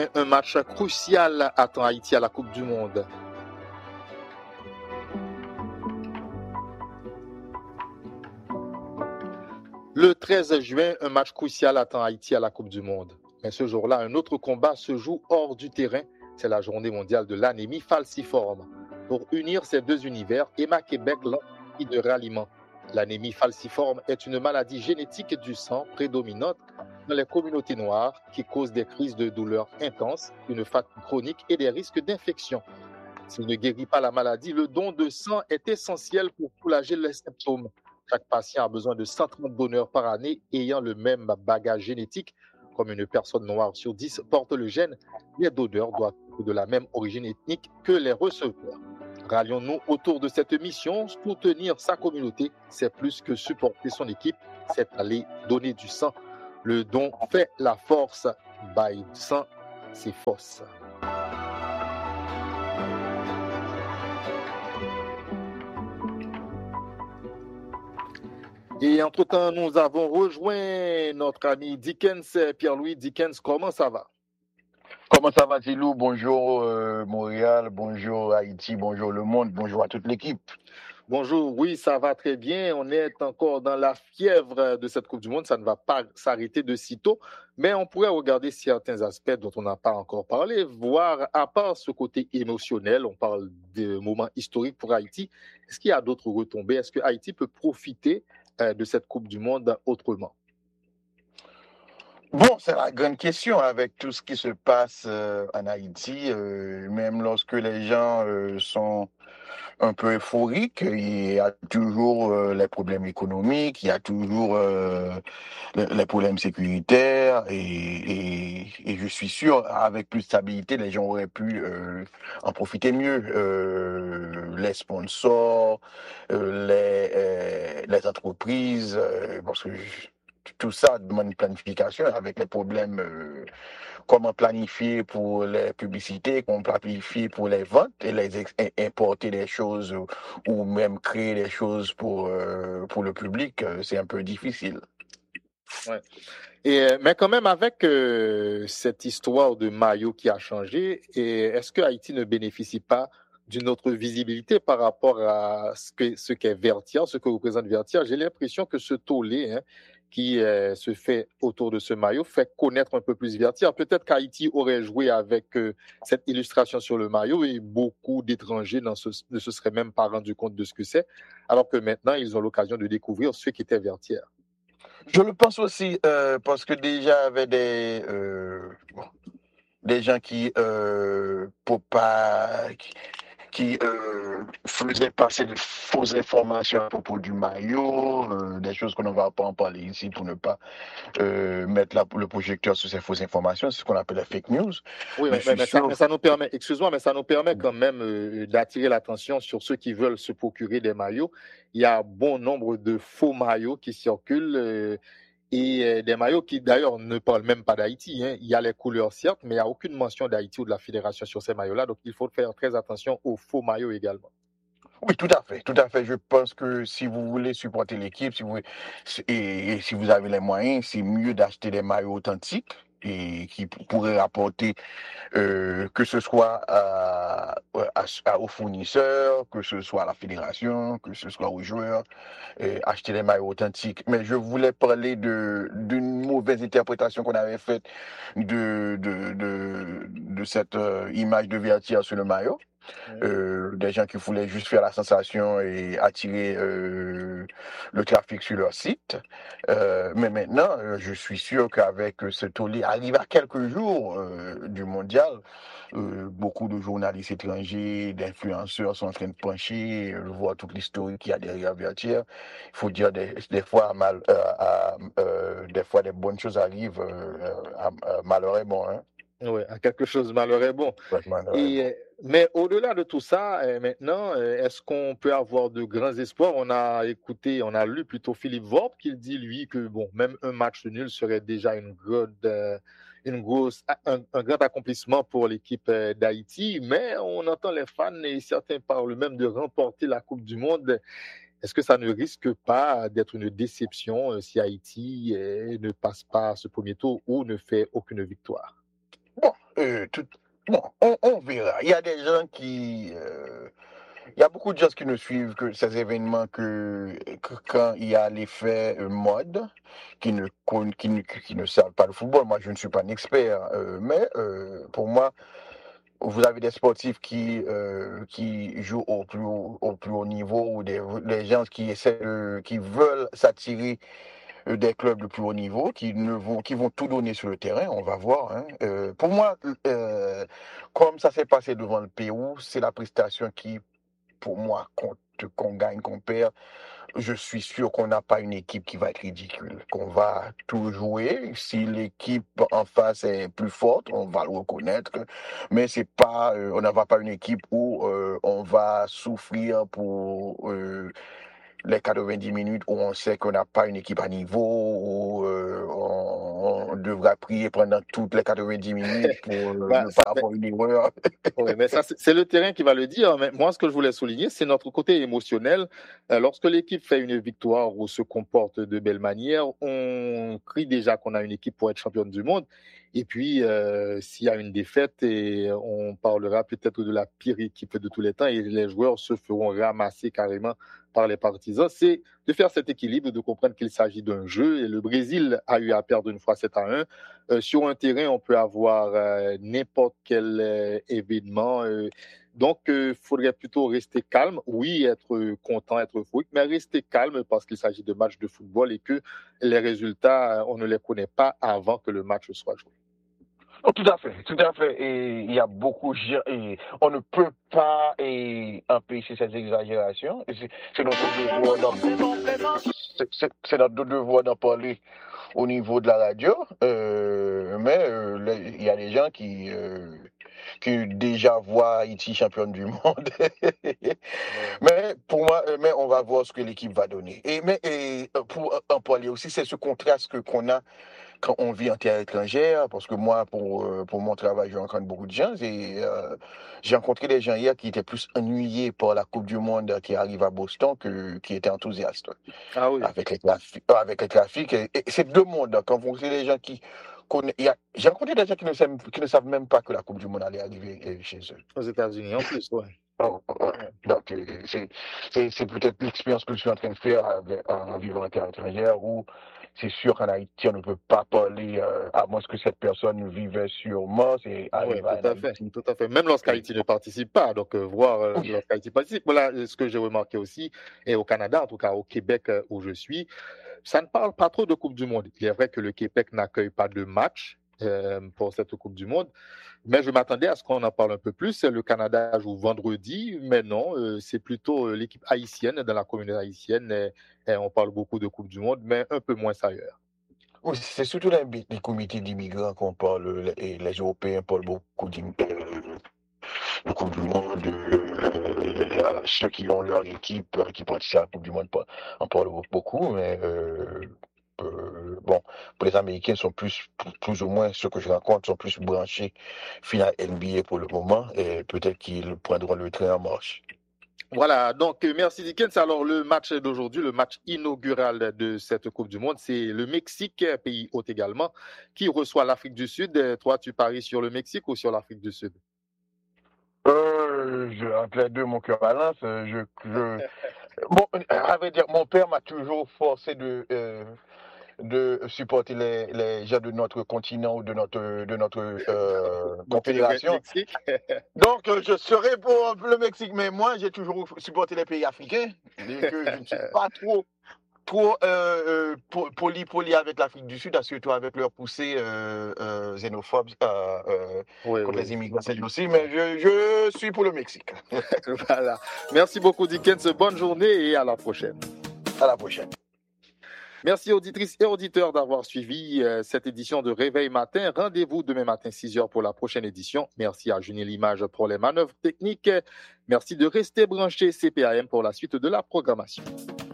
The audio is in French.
Un match crucial attend Haïti à la Coupe du Monde. Le 13 juin, un match crucial attend Haïti à la Coupe du Monde. Mais ce jour-là, un autre combat se joue hors du terrain. C'est la journée mondiale de l'anémie falciforme. Pour unir ces deux univers, Emma Québec lance de ralliement. L'anémie falciforme est une maladie génétique du sang prédominante dans les communautés noires qui cause des crises de douleur intenses, une fatigue chronique et des risques d'infection. S'il ne guérit pas la maladie, le don de sang est essentiel pour soulager les symptômes. Chaque patient a besoin de 130 donneurs par année ayant le même bagage génétique. Comme une personne noire sur 10 porte le gène, les donneurs doivent être de la même origine ethnique que les receveurs. Rallions-nous autour de cette mission. Soutenir sa communauté, c'est plus que supporter son équipe, c'est aller donner du sang. Le don fait la force. Bail du sang, c'est force. Et entre-temps, nous avons rejoint notre ami Dickens, Pierre-Louis Dickens. Comment ça va? Comment ça va, Thilou? Bonjour Montréal, bonjour Haïti, bonjour le monde, bonjour à toute l'équipe. Bonjour, oui, ça va très bien. On est encore dans la fièvre de cette Coupe du Monde. Ça ne va pas s'arrêter de sitôt, mais on pourrait regarder certains aspects dont on n'a pas encore parlé, voire à part ce côté émotionnel, on parle de moments historiques pour Haïti. Est-ce qu'il y a d'autres retombées? Est-ce que Haïti peut profiter de cette Coupe du Monde autrement? Bon, c'est la grande question avec tout ce qui se passe en Haïti, même lorsque les gens sont un peu euphoriques, il y a toujours les problèmes économiques, il y a toujours les problèmes sécuritaires et je suis sûr, avec plus de stabilité, les gens auraient pu en profiter mieux. Les sponsors, les entreprises, parce que tout ça demande une planification avec les problèmes, comment planifier pour les publicités, comment planifier pour les ventes et importer des choses ou même créer des choses pour le public, c'est un peu difficile. Ouais. Mais quand même, avec cette histoire de maillot qui a changé, est-ce que Haïti ne bénéficie pas d'une autre visibilité par rapport à ce qu'est Vertière, ce que représente Vertière? J'ai l'impression que ce tollé qui se fait autour de ce maillot fait connaître un peu plus Vertière. Peut-être qu'Haïti aurait joué avec cette illustration sur le maillot et beaucoup d'étrangers ne se seraient même pas rendus compte de ce que c'est, alors que maintenant, ils ont l'occasion de découvrir ce qu'était Vertière. Je le pense aussi parce que déjà il y avait des gens qui faisaient passer de fausses informations à propos du maillot, des choses qu'on ne va pas en parler ici pour ne pas mettre le projecteur sur ces fausses informations, c'est ce qu'on appelle les fake news. Oui, mais ça nous permet, excuse-moi, mais ça nous permet quand même d'attirer l'attention sur ceux qui veulent se procurer des maillots. Il y a bon nombre de faux maillots qui circulent et des maillots qui d'ailleurs ne parlent même pas d'Haïti. Il y a les couleurs certes, mais il n'y a aucune mention d'Haïti ou de la fédération sur ces maillots-là. Donc il faut faire très attention aux faux maillots également. Oui, tout à fait, tout à fait. Je pense que si vous voulez supporter l'équipe, et si vous avez les moyens, c'est mieux d'acheter des maillots authentiques et qui pourraient rapporter, que ce soit aux fournisseurs, que ce soit à la fédération, que ce soit aux joueurs, acheter des maillots authentiques. Mais je voulais parler d'une mauvaise interprétation qu'on avait faite de cette image de Vertière sur le maillot. Des gens qui voulaient juste faire la sensation et attirer le trafic sur leur site. Mais maintenant, je suis sûr qu'avec ce tollé, arrivé à quelques jours du mondial, beaucoup de journalistes étrangers, d'influenceurs sont en train de pencher, voir toute l'historique qu'il y a derrière Vertière. Il faut dire des fois, des fois, des bonnes choses arrivent, malheur est bon. Hein? Oui, à quelque chose malheur est bon. Mais au-delà de tout ça, maintenant, est-ce qu'on peut avoir de grands espoirs? On a lu plutôt Philippe Worp qui dit, lui, que bon, même un match nul serait déjà un grand accomplissement pour l'équipe d'Haïti. Mais on entend les fans et certains parlent même de remporter la Coupe du Monde. Est-ce que ça ne risque pas d'être une déception si Haïti ne passe pas ce premier tour ou ne fait aucune victoire? Bon, tout, bon, on verra. Il y a des gens qui... il y a beaucoup de gens qui ne suivent que ces événements que quand il y a l'effet mode, qui ne savent pas le football. Moi, je ne suis pas un expert, mais pour moi, vous avez des sportifs qui jouent au plus haut niveau, ou des gens qui essaient, qui veulent s'attirer des clubs de plus haut niveau, qui vont tout donner sur le terrain. On va voir, hein. Pour moi, comme ça s'est passé devant le Pérou, c'est la prestation qui, pour moi, compte, qu'on gagne, qu'on perd. Je suis sûr qu'on n'a pas une équipe qui va être ridicule, qu'on va tout jouer. Si l'équipe en face est plus forte, on va le reconnaître. Mais c'est pas, on n'aura pas une équipe où on va souffrir pour les 90 minutes, où on sait qu'on n'a pas une équipe à niveau, où on devra prier pendant toutes les 90 minutes pour Bah, ne pas avoir une erreur. oui, mais ça, c'est le terrain qui va le dire. Mais moi, ce que je voulais souligner, c'est notre côté émotionnel. Lorsque l'équipe fait une victoire ou se comporte de belle manière, on crie déjà qu'on a une équipe pour être championne du monde. Et puis, s'il y a une défaite, et on parlera peut-être de la pire équipe de tous les temps, et les joueurs se feront ramasser carrément par les partisans. C'est de faire cet équilibre, de comprendre qu'il s'agit d'un jeu. Et le Brésil a eu à perdre une fois 7-1. Sur un terrain, on peut avoir n'importe quel événement. Donc, il faudrait plutôt rester calme. Oui, être content, être euphorique, mais rester calme parce qu'il s'agit de matchs de football et que les résultats, on ne les connaît pas avant que le match soit joué. Oh, tout à fait, tout à fait. Et il y a beaucoup, et on ne peut pas empêcher ces exagérations. C'est notre devoir c'est notre devoir d'en parler au niveau de la radio. Mais il y a des gens qui déjà voient Haïti championne du monde. Mais pour moi, mais on va voir ce que l'équipe va donner. Et pour en parler aussi, c'est ce contraste qu'on a quand on vit en terre étrangère, parce que moi, pour mon travail, je rencontre beaucoup de gens, et j'ai rencontré des gens hier qui étaient plus ennuyés par la Coupe du Monde qui arrive à Boston qui étaient enthousiastes Ah oui. avec les trafics. Et c'est deux mondes. Quand vous voyez des gens qui connaissent, j'ai rencontré des gens qui ne savent même pas que la Coupe du Monde allait arriver chez eux. Aux États-Unis en plus, ouais. Donc, c'est peut-être l'expérience que je suis en train de faire en vivant en terre étrangère, où c'est sûr qu'en Haïti, on ne peut pas parler, à moins que cette personne vivait sur Mars et Oui, arrive à tout à fait, Haïti. tout à fait. Même lorsqu'Haïti ne participe pas, donc voir lorsqu'Haïti participe. Voilà ce que j'ai remarqué aussi, et au Canada, en tout cas au Québec où je suis, ça ne parle pas trop de Coupe du Monde. Il est vrai que le Québec n'accueille pas de match pour cette Coupe du Monde, mais je m'attendais à ce qu'on en parle un peu plus. Le Canada joue vendredi, mais non, c'est plutôt l'équipe haïtienne, dans la communauté haïtienne, et on parle beaucoup de Coupe du Monde, mais un peu moins ailleurs. Oui, c'est surtout les comités d'immigrants qu'on parle, et les Européens parlent beaucoup de Coupe du Monde, ceux qui ont leur équipe qui participent à la Coupe du Monde en parlent beaucoup, mais bon, pour les Américains, sont plus ou moins, ceux que je rencontre, sont plus branchés finale NBA pour le moment, et peut-être qu'ils prendront le train en marche. Voilà, donc merci Dickens. Alors le match d'aujourd'hui, le match inaugural de cette Coupe du Monde, c'est le Mexique, pays hôte également, qui reçoit l'Afrique du Sud. Toi, tu paries sur le Mexique ou sur l'Afrique du Sud? Entre les deux, mon cœur balance. Bon, à vrai dire, mon père m'a toujours forcé de supporter les gens de notre continent ou de notre Donc tu devrais être confédération. Mexique. Donc, je serai pour le Mexique, mais moi, j'ai toujours supporté les pays africains, et que je ne suis pas trop poli avec l'Afrique du Sud, surtout avec leur poussée xénophobe Oui, contre oui. les immigrants, c'est aussi, mais je suis pour le Mexique. Voilà. Merci beaucoup Dickens. Bonne journée et à la prochaine. À la prochaine. Merci auditrices et auditeurs d'avoir suivi cette édition de Réveil Matin. Rendez-vous demain matin 6h pour la prochaine édition. Merci à Junior Limage pour les manœuvres techniques. Merci de rester branché CPAM pour la suite de la programmation.